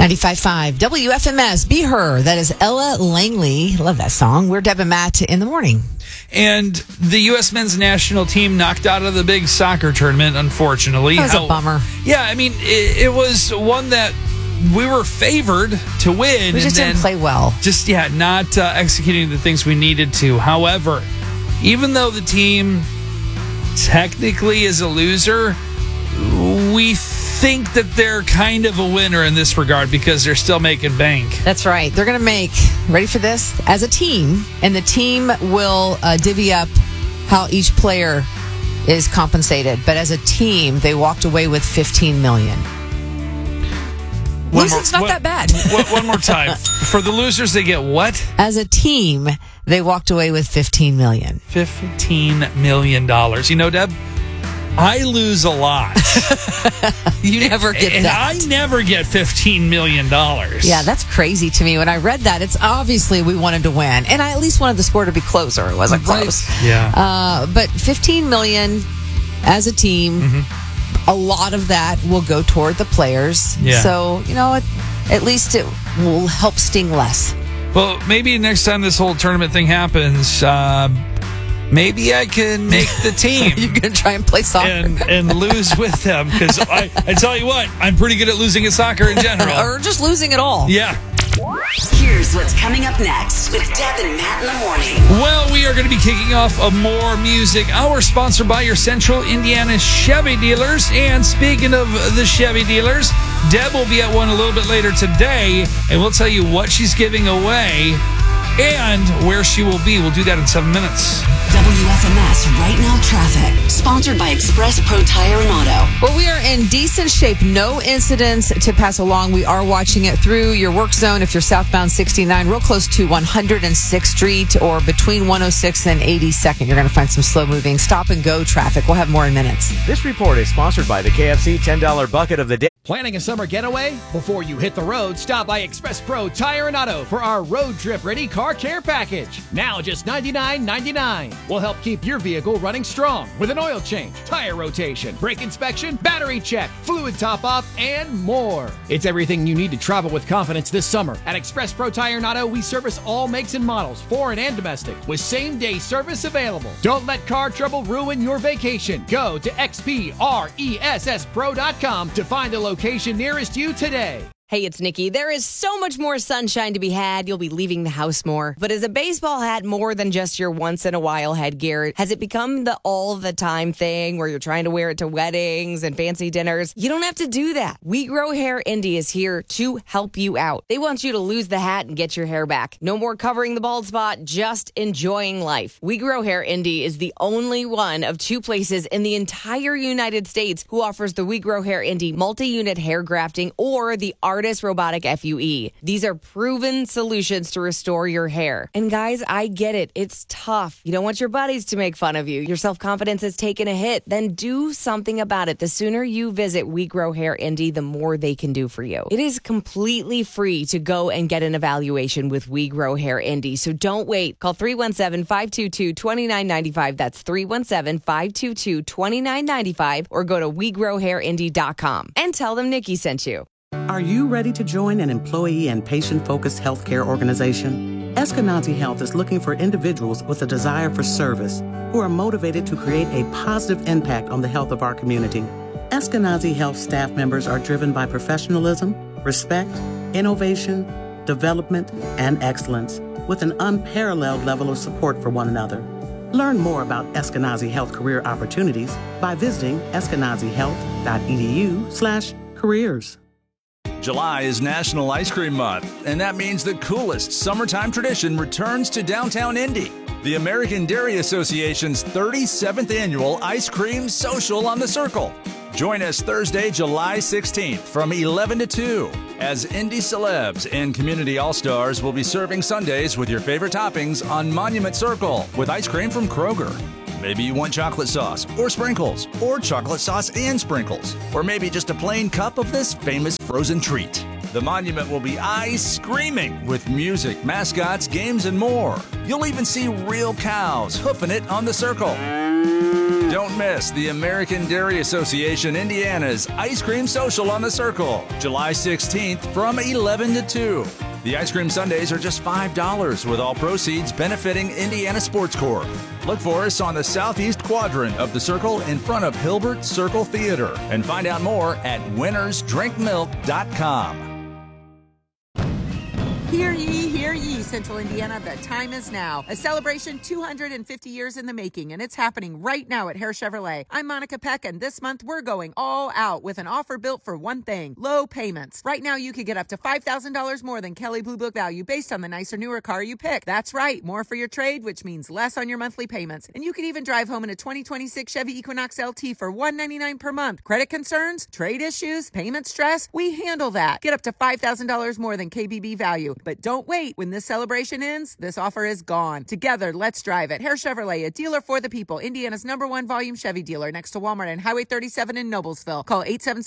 95.5 WFMS, Be Her. That is Ella Langley. Love that song. We're Deb and Matt in the morning. And the U.S. men's national team knocked out of the big soccer tournament, unfortunately. That was a bummer. Yeah, I mean, it was one that we were favored to win. We just didn't play well. Just, not executing the things we needed to. However, even though the team technically is a loser, we think that they're kind of a winner in this regard because they're still making bank. That's right. They're going to make, ready for this, as a team, and the team will divvy up how each player is compensated. But as a team, they walked away with $15 million. Losing's not that bad. One more time. For the losers, they get what? As a team, they walked away with $15 million. $15 million. You know, Deb, I lose a lot. You never get and that. I never get $15 million. Yeah, that's crazy to me. When I read that, it's obviously we wanted to win. And I at least wanted the score to be closer. It wasn't close. Yeah. But $15 million as a team, a lot of that will go toward the players. Yeah. So, at least it will help sting less. Well, maybe next time this whole tournament thing happens, maybe I can make the team. You're going to try and play soccer. And lose with them. Because I tell you what, I'm pretty good at losing at soccer in general. Or just losing it all. Yeah. Here's what's coming up next with Deb and Matt in the morning. Well, we are going to be kicking off a More Music Hour sponsored by your Central Indiana Chevy dealers. And speaking of the Chevy dealers, Deb will be at one a little bit later today, and we'll tell you what she's giving away and where she will be. We'll do that in 7 minutes. WFMS Right Now Traffic, sponsored by Express Pro Tire and Auto. Well, we are in decent shape. No incidents to pass along. We are watching it through your work zone. If you're southbound 69, real close to 106th Street or between 106th and 82nd, you're going to find some slow-moving stop-and-go traffic. We'll have more in minutes. This report is sponsored by the KFC $10 bucket of the day. Planning a summer getaway? Before you hit the road, stop by Express Pro Tire and Auto for our road trip ready car care package. Now just $99.99. We'll help keep your vehicle running strong with an oil change, tire rotation, brake inspection, battery check, fluid top off, and more. It's everything you need to travel with confidence this summer. At Express Pro Tire and Auto, we service all makes and models, foreign and domestic, with same-day service available. Don't let car trouble ruin your vacation. Go to xpresspro.com to find the location nearest you today. Hey, it's Nikki. There is so much more sunshine to be had. You'll be leaving the house more. But is a baseball hat more than just your once-in-a-while headgear? Has it become the all-the-time thing where you're trying to wear it to weddings and fancy dinners? You don't have to do that. We Grow Hair Indy is here to help you out. They want you to lose the hat and get your hair back. No more covering the bald spot, just enjoying life. We Grow Hair Indy is the only one of 2 places in the entire United States who offers the We Grow Hair Indy multi-unit hair grafting or the Artist Robotic FUE. These are proven solutions to restore your hair. And guys, I get it. It's tough. You don't want your buddies to make fun of you. Your self-confidence has taken a hit. Then do something about it. The sooner you visit We Grow Hair Indy, the more they can do for you. It is completely free to go and get an evaluation with We Grow Hair Indy. So don't wait. Call 317-522-2995. That's 317-522-2995 or go to WeGrowHairIndy.com and tell them Nikki sent you. Are you ready to join an employee and patient-focused healthcare organization? Eskenazi Health is looking for individuals with a desire for service who are motivated to create a positive impact on the health of our community. Eskenazi Health staff members are driven by professionalism, respect, innovation, development, and excellence, with an unparalleled level of support for one another. Learn more about Eskenazi Health career opportunities by visiting eskenazihealth.edu/careers. July is National Ice Cream Month, and that means the coolest summertime tradition returns to downtown Indy. The American Dairy Association's 37th annual Ice Cream Social on the Circle. Join us Thursday, July 16th from 11 to 2 as Indy celebs and community all-stars will be serving sundaes with your favorite toppings on Monument Circle with ice cream from Kroger. Maybe you want chocolate sauce or sprinkles, or chocolate sauce and sprinkles, or maybe just a plain cup of this famous frozen treat. The Monument will be ice-screaming with music, mascots, games, and more. You'll even see real cows hoofing it on the circle. Don't miss the American Dairy Association Indiana's Ice Cream Social on the Circle, July 16th from 11 to 2. The ice cream sundaes are just $5 with all proceeds benefiting Indiana Sports Corps. Look for us on the southeast quadrant of the Circle in front of Hilbert Circle Theater and find out more at winnersdrinkmilk.com. Hear ye, Central Indiana, the time is now. A celebration 250 years in the making, and it's happening right now at Hare Chevrolet. I'm Monica Peck, and this month we're going all out with an offer built for one thing: low payments. Right now you could get up to $5,000 more than Kelley Blue Book value based on the nicer, newer car you pick. That's right, more for your trade, which means less on your monthly payments. And you could even drive home in a 2026 Chevy Equinox LT for $199 per month. Credit concerns, trade issues, payment stress, we handle that. Get up to $5,000 more than KBB value. But don't wait. When this celebration ends, this offer is gone. Together, let's drive it. Hare Chevrolet, a dealer for the people. Indiana's #1 volume Chevy dealer next to Walmart and Highway 37 in Noblesville. Call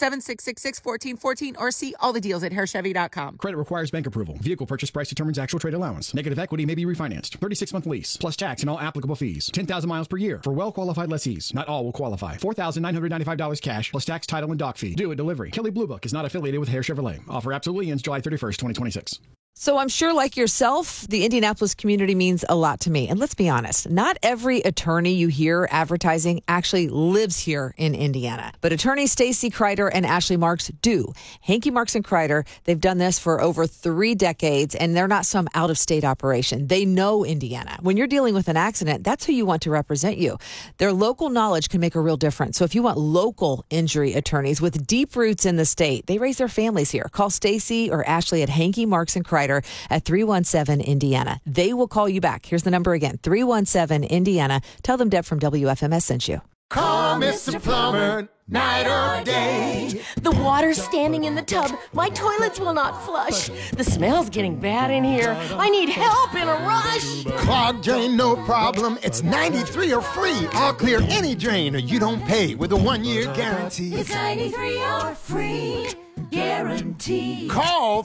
877-666-1414 or see all the deals at harechevy.com. Credit requires bank approval. Vehicle purchase price determines actual trade allowance. Negative equity may be refinanced. 36-month lease, plus tax and all applicable fees. 10,000 miles per year for well-qualified lessees. Not all will qualify. $4,995 cash, plus tax, title, and dock fee. Due at delivery. Kelley Blue Book is not affiliated with Hare Chevrolet. Offer absolutely ends July 31st, 2026. So I'm sure, like yourself, the Indianapolis community means a lot to me. And let's be honest, not every attorney you hear advertising actually lives here in Indiana. But attorneys Stacey Kreider and Ashley Marks do. Hankey Marks and Kreider, they've done this for over 3 decades, and they're not some out-of-state operation. They know Indiana. When you're dealing with an accident, that's who you want to represent you. Their local knowledge can make a real difference. So if you want local injury attorneys with deep roots in the state, they raise their families here. Call Stacey or Ashley at Hankey Marks and Kreider at 317-INDIANA. They will call you back. Here's the number again, 317-INDIANA. Tell them Deb from WFMS sent you. Call Mr. Plumber, night or day. The water's standing in the tub. My toilets will not flush. The smell's getting bad in here. I need help in a rush. Clogged drain, no problem. It's 93 or free. I'll clear any drain or you don't pay with a 1-year guarantee. It's 93 or free. Guarantee. Call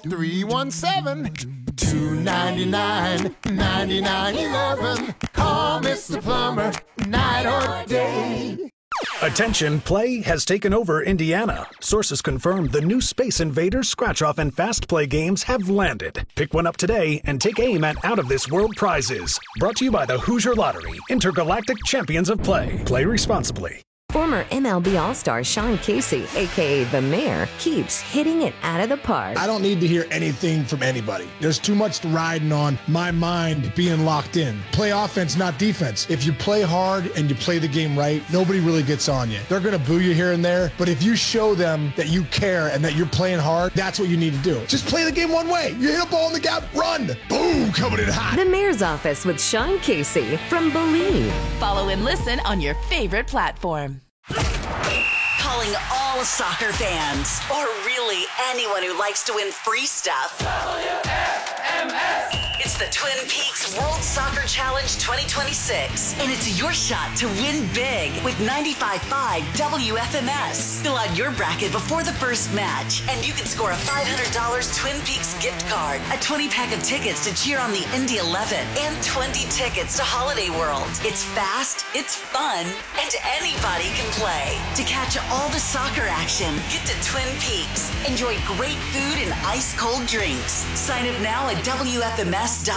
317-299-9911. Call Mr. Plumber, night or day. Attention, play has taken over Indiana. Sources confirm the new Space Invaders, Scratch-Off, and Fast Play games have landed. Pick one up today and take aim at out-of-this-world prizes. Brought to you by the Hoosier Lottery, Intergalactic Champions of Play. Play responsibly. Former MLB All-Star Sean Casey, a.k.a. The Mayor, keeps hitting it out of the park. I don't need to hear anything from anybody. There's too much riding on my mind being locked in. Play offense, not defense. If you play hard and you play the game right, nobody really gets on you. They're going to boo you here and there, but if you show them that you care and that you're playing hard, that's what you need to do. Just play the game one way. You hit a ball in the gap, run. Boom, coming in hot. The Mayor's Office with Sean Casey from Believe. Follow and listen on your favorite platform. Calling all soccer fans, or really anyone who likes to win free stuff. WFMS! It's the Twin Peaks World Soccer Challenge 2026, and it's your shot to win big with 95.5 WFMS. Fill out your bracket before the first match, and you can score a $500 Twin Peaks gift card, a 20-pack of tickets to cheer on the Indy 11, and 20 tickets to Holiday World. It's fast, it's fun, and anybody can play. To catch all the soccer action, get to Twin Peaks. Enjoy great food and ice-cold drinks. Sign up now at WFMS.com. You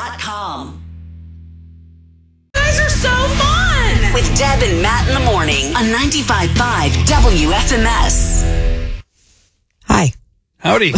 guys are so fun! With Deb and Matt in the morning on 95.5 WFMS. Hi. Howdy.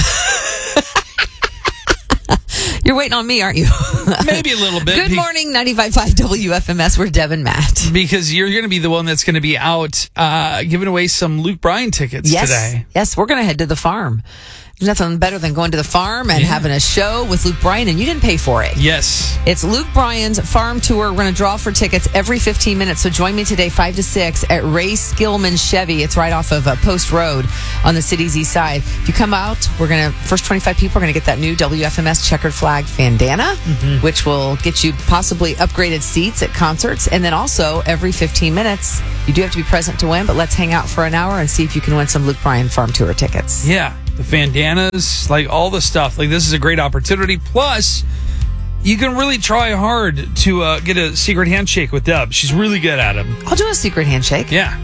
You're waiting on me, aren't you? Maybe a little bit. Good morning, 95.5 WFMS. We're Deb and Matt. Because you're going to be the one that's going to be out giving away some Luke Bryan tickets today. Yes, we're going to head to the farm. There's nothing better than going to the farm and having a show with Luke Bryan, and you didn't pay for it. Yes. It's Luke Bryan's farm tour. We're going to draw for tickets every 15 minutes, so join me today 5 to 6 at Ray Skillman Chevy. It's right off of Post Road on the city's east side. If you come out, first 25 people are going to get that new WFMS checkered flag bandana, which will get you possibly upgraded seats at concerts. And then also, every 15 minutes, you do have to be present to win, but let's hang out for an hour and see if you can win some Luke Bryan farm tour tickets. Yeah. The bandanas, like all the stuff. Like, this is a great opportunity. Plus, You can really try hard to get a secret handshake with Deb. She's really good at them. I'll do a secret handshake. Yeah.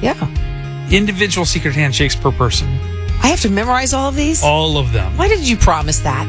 Individual secret handshakes per person. I have to memorize all of these? All of them. Why did you promise that?